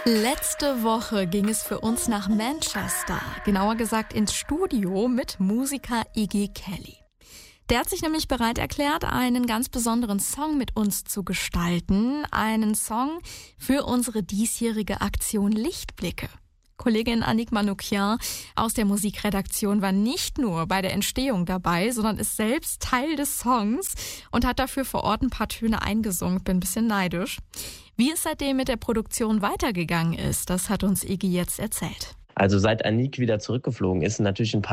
Letzte Woche ging es für uns nach Manchester, genauer gesagt ins Studio mit Musiker Iggy Kelly. Der hat sich nämlich bereit erklärt, einen ganz besonderen Song mit uns zu gestalten, einen Song für unsere diesjährige Aktion Lichtblicke. Kollegin Annick Manoukian aus der Musikredaktion war nicht nur bei der Entstehung dabei, sondern ist selbst Teil des Songs und hat dafür vor Ort ein paar Töne eingesungen. Bin ein bisschen neidisch. Wie es seitdem mit der Produktion weitergegangen ist, das hat uns Iggy jetzt erzählt. Also seit Annick wieder zurückgeflogen ist, sind natürlich ein paar